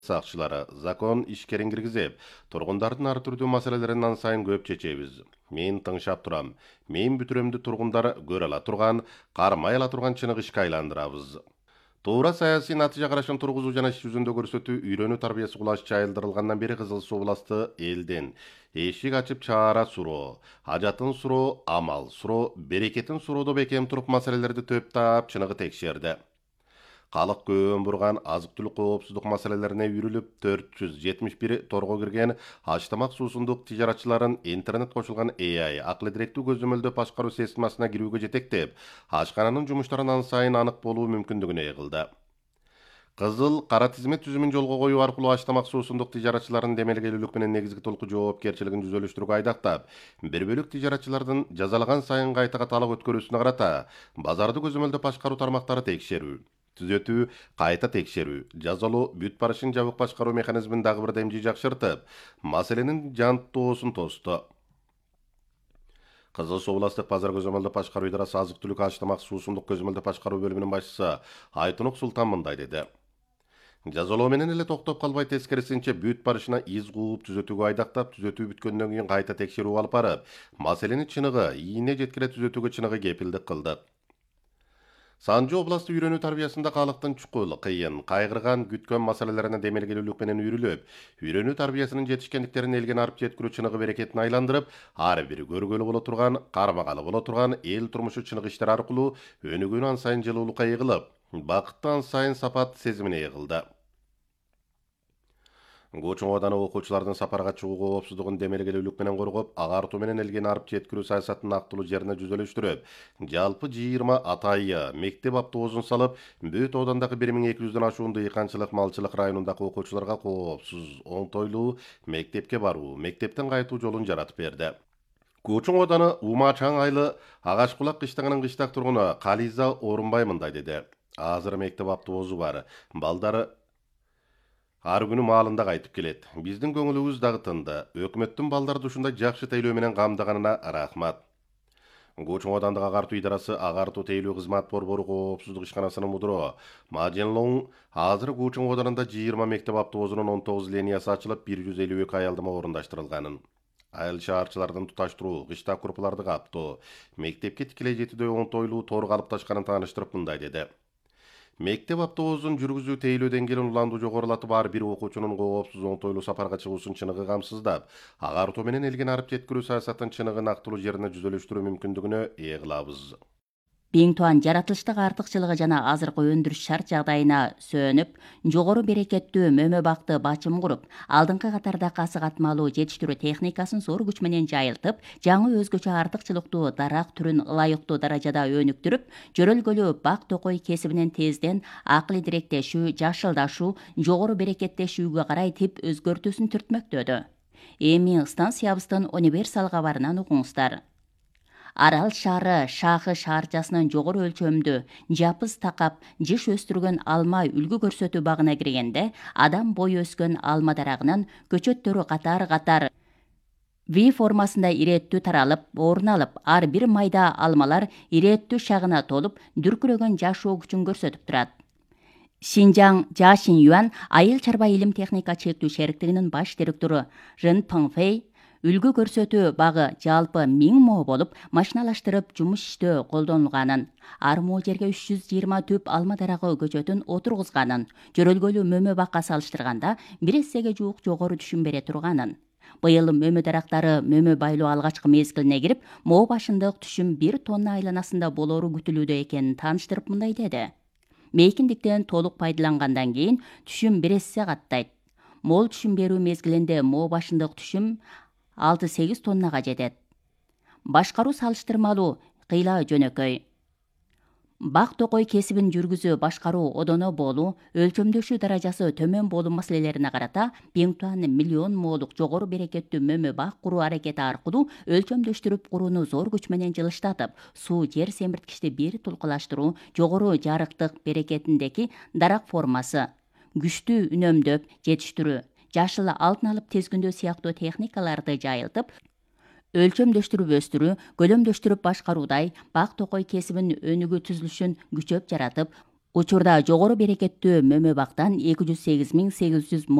Сакчылары закон ишкерин киргизип, тургундардын ар түрдүү маселелерин ан сайын көп чечебиз. Мен тыңшап турам. Мен бүтүрөмдү тургундар көрө ала турган, кармай ала турган чыныгы ишке айландырабыз. Туура саясий натыйжа карашын тургузуу жана иш жүзүндө көрсөтүү үйрөнүү тарбиясы кулаш чайылдырылгандан бери Кызыл Суу областы элден эшик ачып чаара суроо, ажатын суроо, амал суроо, берекетин суроодо бекем туруп маселелерди төптап чыныгы текшерди. Калык көөн бурган азык-түлүк коопсуздук маселелерине үйрүлүп 471 торго кирген Аштамак суусундук тижаратчыларын интернет кошулган AI акылы директүү көзөмөлдөп башкаруу системасына кирүүгө жетектеп, ашкананын жумуштарын ан сайын анык болуу мүмкүндүгүнө кылды. Кызыл кара тизме түзүмүн жолго коюу аркылуу Аштамак суусундук тижаратчыларын демелгелүүлүк менен негизги толку жоопкерчилигин түзөлүштүрүүгө айдактап, бир бөлүк тижаратчылардын жазалаган сайын кайта каталык өткөрүүсүнө карата базарды көзөмөлдөп башкаруу тармактары текшерүү, түзөтүү, кайта текшерүү, жазалоо, бүт барышын жабык башкаруу механизмин дагы бир демжи жакшыртып, маселенин жантоосун тосту. Кызыл Суу областык базар көзөмөлдөп башкаруу идарасы азык-түлүк Аштамак суусундук көзөмөлдөп башкаруу бөлүмүнүн башчысы Айтунук Султан мындай деди. Жазалоо менен эле токтоп калбай, тескерисинче бүт барышына из кууп түзөтүүгө айдактап, түзөтүү бүткөндөн кийин кайта текшерүү алып барып, маселени чыныгы, ийине жеткире түзөтүүгө чыныгы кепилдик кылды. Санжы областы үйрөнүү тарбиясында калыктын чукул, кыйын, кайгырган, күткөн маселелерине демелгелүүлүк менен үйрүлүп, үйрөнүү тарбиясынын жетишкендиктерин элге арып жеткирүү чыныгы берекетин айландырып, ар бир көргөлү боло турган, кармагалы боло турган эл турмушу чыныгы иштер аркылуу өнүгүүнү ан сайын жылуулукка ыйгылып, бакытты ан сайын сапат сезимине ыйгылды. Кучун ооданы окуучулардын сапарга чыгуу коопсуздугун демелгелүүлүк менен коргоп, агартуу менен элгени арып жеткирүү саясатын актылуу жерине жүзөлүштүрүп, жалпы 20 атайы мектеп автобусун салып, бүт оодандагы 1200дөн ашуун дыйканчылык, малчылык районундагы окуучуларга коопсуз, оңтойлуу мектепке баруу, мектептен кайтуу жолун жаратып берди. Кучун ооданы Умачаң айлы Агаш кулак кыштагынын кыштак тургуну Кализа Орунбай мындай деди. Азыр мектеп автобусу бар. Балдары ар күнү маалында кайтып келет. Биздин көңүлүбүз дагы тынды. Өкмөттүн балдарды ушундай жакшы тейлөө менен камдаганына рахмат. Кучун оодандык агартуу идарасы агартуу тейлөө кызмат борбору коопсуздук ишканасынын мудуру Маженлоң азыр Кучун ооданында 20 мектеп автобусунун 19 линиясы ачылып, 152 аялдама орундаштырылганын. Айыл шаарчылардын туташтыруу, кыштак группаларды каптоо, мектепке тикелей жетүүдө оңтойлуу тор калыпташканын тааныштырып мындай деди. Мектеп автобусун жүргүзүү тейлөө деңгээлин уланду жогорулатып, ар бир окуучунун коопсуз оңтойлуу сапарга чыгуусун чыныгы камсыздап, агартуу менен элгени арып жеткирүү саясатын чыныгы актылуу жерине жүзөлүштүрүү мүмкүндүгүнө ээ кылабыз. Биң туан жаратылыштык артыкчылыгы жана азыркы өндүрүш шарт жагдайына сөөнүп, жогору берекеттүү мөмө бакты бачым куруп, алдыңкы катарда касы катмалуу жетиштирүү техникасын зор күч менен жайылтып, жаңы өзгөчө артыкчылыктуу дарак түрүн ылайыктуу даражада өнүктүрүп, жөрөлгөлүү бак токой кесибинен тезден акылы директешүү, жашылдашуу, жогору берекеттешүүгө карай тип өзгөртүүсүн түртмөктөдү. Эми станциябыздын универсал кабарынан угуңуздар. Арал шаары Шахы шаарчасынын жогору өлчөмдүү жапыз такап жыш өстүргөн алма үлгү көрсөтүү багына киргенде, адам бою өскөн алма дарагынан көчөттөрү катар-катар V формасында ирээттүү таралып, орун алып, ар бир майда алмалар ирээттүү шагына толуп, дүркүрөгөн жашоо күчүн көрсөтүп турат. Шинжаң Жашин Юан айыл чарба илим техника чектүү шериктигинин баш директору Рен Пыңфэй үлгү көрсөтүү багы жалпы 1000 мо болуп, машиналаштырып жумуш иштөө колдонулганын, ар мо жерге 320 түп алма дарагы көчөтүн отургузганын, жөрөлгөлүү мөмө бакка салыштырганда 1 эсеге жуук жогору түшүм бере турганын. Быйыл мөмө дарактары мөмө байлоо алгачкы мезгилине кирип, мо башындык түшүм 1 тонна айланасында болору күтүлүүдө экенин тааныштырып мындай деди. Мейкиндиктен толук пайдалангандан кийин түшүм 1 эсе каттайт. Мол түшүм берүү мезгилинде мо башындык түшүм 6-8 тоннага жетет. Башкаруу салыштырмалуу, кыйла жөнөкөй. Бак токой кесибин жүргүзүү, башкаруу одоно болуу, өлчөмдөшүү даражасы төмөн болуу маселелерине карата Биң туан миллион молук жогору берекеттүү мөмө бак куруу аракети аркылуу өлчөмдөштүрүп курууну зор күч менен жылыштатып, суу жер семирткичти бир тулкулаштыруу, жогору жарыктык берекетиндеги дарак формасы, күчтүү үнөмдөп жетиштирүү, жашыл алтын алып тез күндөө сыяктуу техникаларды жайылтып, өлчөмдөштүрүп өстүрүү, көлөмдөштүрүп башкаруудай бак токой кесибин өнүгүү түзүлүшүн күчөп жаратып, Учурда жогору берекеттүү мөмө бактан 208.800